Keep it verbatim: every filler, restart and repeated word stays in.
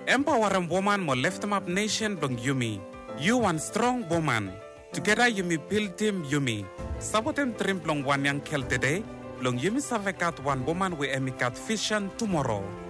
Empower woman mo lift them up nation blong Yumi. You one strong woman. Together Yumi build team Yumi. Sabotem trim blong one yang kel today. Blong Yumi savekat one woman we emikat vision tomorrow.